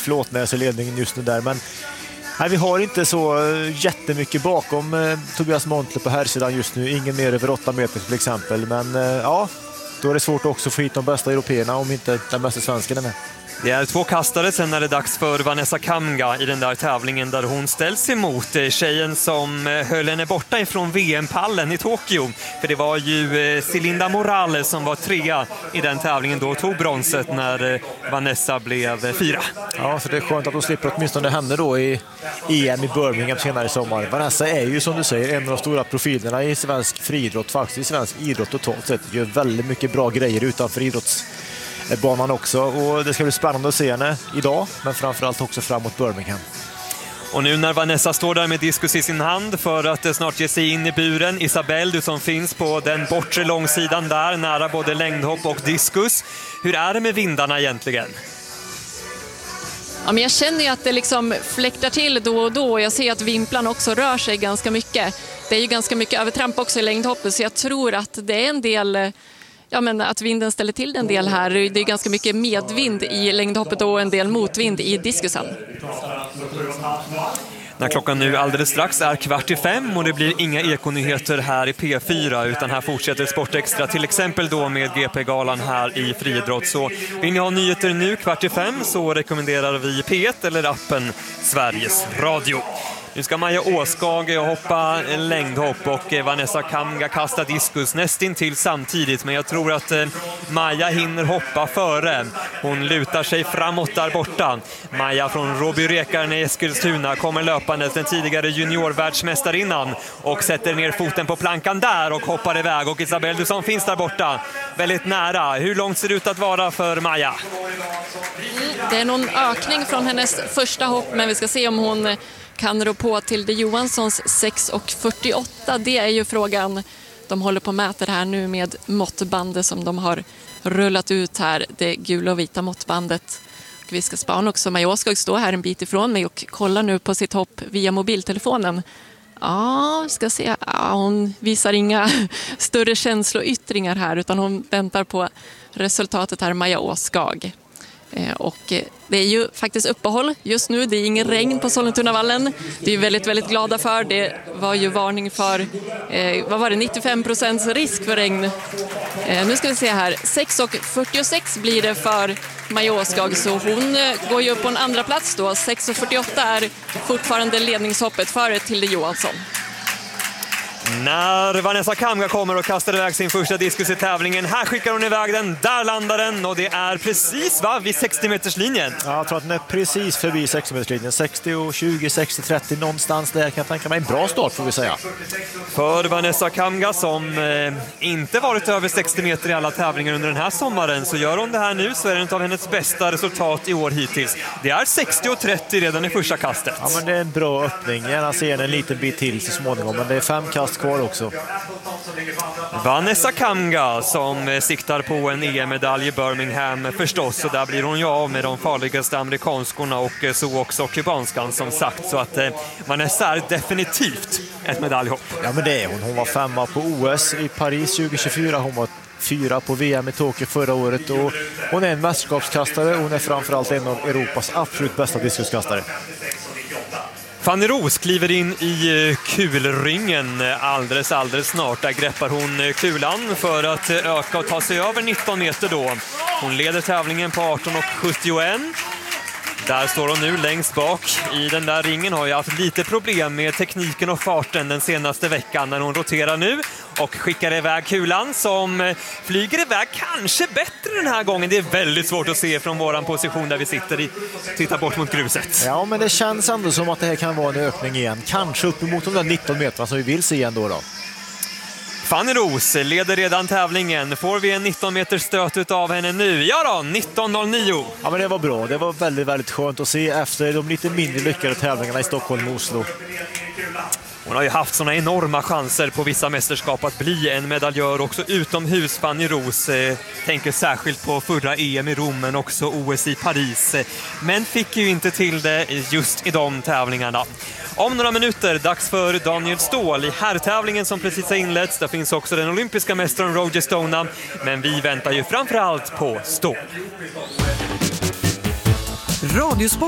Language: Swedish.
Flåtnäs i ledningen just nu där. Men nej, vi har inte så jättemycket bakom Tobias Montler på här sidan just nu. Ingen mer över 8 meter till exempel. Men ja, då är det svårt också att få hit de bästa européerna om inte den bästa svensken är med. Det är 2 kastare, sen är det dags för Vanessa Kamga i den där tävlingen där hon ställs emot tjejen som höll henne borta ifrån VM-pallen i Tokyo. För det var ju Celinda Morales som var 3 i den tävlingen då, tog bronset när Vanessa blev 4. Ja, så det är skönt att de slipper åtminstone henne då i EM i Birmingham senare i sommar. Vanessa är ju som du säger en av de stora profilerna i svensk friidrott, faktiskt i svensk idrott totalt sett. Gör väldigt mycket bra grejer utanför idrottsbanan också, och det ska bli spännande att se henne idag, men framförallt också framåt Birmingham. Och nu när Vanessa står där med diskus i sin hand för att snart ge sig in i buren, Isabelle, du som finns på den bortre långsidan där, nära både längdhopp och diskus. Hur är det med vindarna egentligen? Ja, men jag känner ju att det liksom fläktar till då och då. Jag ser att vimplan också rör sig ganska mycket. Det är ju ganska mycket övertramp också i längdhoppet, så jag tror att det är en del... Ja, men att vinden ställer till en del här. Det är ganska mycket medvind i längdhoppet och en del motvind i diskusen. När klockan nu alldeles strax är 4:45 och det blir inga ekonyheter här i P4, utan här fortsätter Sportextra, till exempel då med GP-galan här i friidrott. Så vill ni ha nyheter nu 4:45 så rekommenderar vi P1 eller appen Sveriges Radio. Nu ska Maja Åskag hoppa längdhopp och Vanessa Kamga kasta diskus nästintill samtidigt, men jag tror att Maja hinner hoppa före. Hon lutar sig framåt där borta. Maja från Råby-Rekaren i Eskilstuna kommer löpandes, den tidigare juniorvärldsmästarinnan, och sätter ner foten på plankan där och hoppar iväg. Och Isabelle, du som finns där borta, väldigt nära. Hur långt ser det ut att vara för Maja? Det är någon ökning från hennes första hopp, men vi ska se om hon kan rå på till de Johanssons 6:48. Det är ju frågan. De håller på att mäta det här nu med måttbandet som de har rullat ut här. Det gula och vita måttbandet. Och vi ska spana också. Maja Åskog står här en bit ifrån mig och kollar nu på sitt hopp via mobiltelefonen. Ja, ska se. Ja, hon visar inga större känsloyttringar här, utan hon väntar på resultatet här, Maja Åskog. Och det är ju faktiskt uppehåll just nu. Det är ingen regn på Sollentunavallen. Det är väldigt, väldigt glada för. Det var ju varning för 95% risk för regn. Nu ska vi se här. 6:46 blir det för Maja Åskog, så hon går ju upp på en andra plats då. 6:48 är fortfarande ledningshoppet före Tilde Johansson. När Vanessa Kamga kommer och kastar iväg sin första diskus i tävlingen. Här skickar hon iväg den, där landar den, och det är precis vid 60-meterslinjen. Ja, jag tror att den är precis förbi 60-meterslinjen. 60-20, 60-30 någonstans där, kan jag tänka mig. En bra start får vi säga. För Vanessa Kamga som inte varit över 60 meter i alla tävlingar under den här sommaren, så gör hon det här nu, så är det ett av hennes bästa resultat i år hittills. Det är 60-30 redan i första kastet. Ja, men det är en bra öppning. Gärna ser en liten bit till så småningom, men det är 5 kast kvar också. Vanessa Kamga som siktar på en EM-medalj i Birmingham förstås, och där blir hon ju av med de farligaste amerikanskorna och så också kubanskan som sagt, så att Vanessa är definitivt ett medaljhopp. Ja, men det är hon. Hon var 5 på OS i Paris 2024, hon var 4 på VM i Tokyo förra året, och hon är en mästerskapskastare. Hon är framförallt en av Europas absolut bästa diskuskastare. Fanny Roos kliver in i kulringen alldeles snart. Där greppar hon kulan för att öka och ta sig över 19 meter då. Hon leder tävlingen på 18,71. Där står hon nu längst bak i den där ringen. Har ju haft lite problem med tekniken och farten den senaste veckan, när hon roterar nu och skickar iväg kulan som flyger iväg kanske bättre den här gången. Det är väldigt svårt att se från våran position där vi sitter tittar bort mot gruset. Ja, men det känns ändå som att det här kan vara en ökning igen. Kanske uppemot de där 19 meterna som vi vill se ändå då. Fanny Roos leder redan tävlingen. Får vi en 19 meters stöt av henne nu? Ja då, 19.09. Ja, men det var bra. Det var väldigt, väldigt skönt att se efter de lite mindre lyckade tävlingarna i Stockholm och Oslo. Hon har ju haft såna enorma chanser på vissa mästerskap att bli en medaljör också utomhus. Fanny Roos tänker särskilt på förra EM i Rom, men också OS i Paris. Men fick ju inte till det just i de tävlingarna. Om några minuter, dags för Daniel Ståhl i herrtävlingen som precis har inletts. Där finns också den olympiska mästaren Roger Stoneham. Men vi väntar ju framförallt på Ståhl. Radiosport.